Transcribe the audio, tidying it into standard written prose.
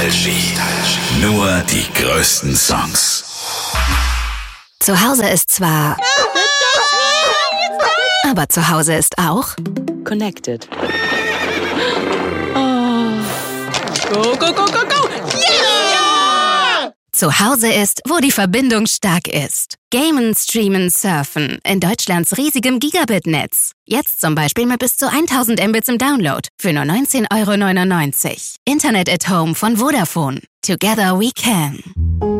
Nur die größten Songs. Zu Hause ist zwar... aber zu Hause ist auch... Connected. Go, go, go, go, go! Yeah! Zu Hause ist, wo die Verbindung stark ist. Gamen, streamen, surfen. In Deutschlands riesigem Gigabit-Netz. Jetzt zum Beispiel mit bis zu 1000 Mbits im Download. Für nur 19,99 €. Internet at Home von Vodafone. Together we can.